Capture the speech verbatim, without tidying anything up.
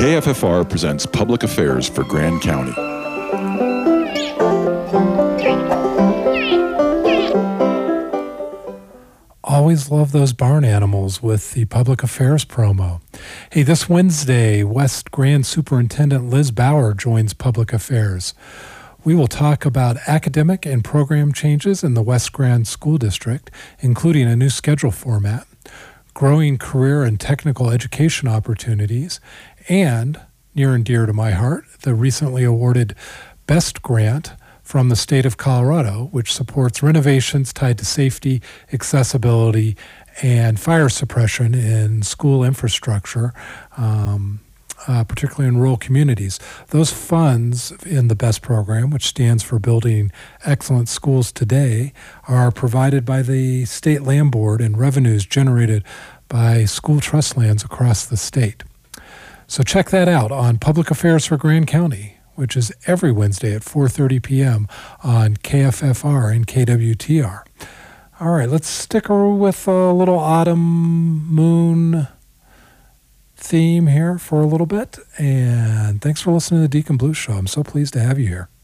K F F R presents Public Affairs for Grand County. Always love those barn animals with the public affairs promo. Hey, this Wednesday, West Grand Superintendent Liz Bauer joins Public Affairs. We will talk about academic and program changes in the West Grand School District, including a new schedule format, growing career and technical education opportunities, and, near and dear to my heart, the recently awarded BEST grant from the state of Colorado, which supports renovations tied to safety, accessibility, and fire suppression in school infrastructure, um, uh, particularly in rural communities. Those funds in the BEST program, which stands for Building Excellent Schools Today, are provided by the State Land Board and revenues generated by school trust lands across the state. So check that out on Public Affairs for Grand County, which is every Wednesday at four thirty p.m. on K F F R and K W T R. All right, let's stick with a little autumn moon theme here for a little bit. And thanks for listening to the Deacon Blue Show. I'm so pleased to have you here.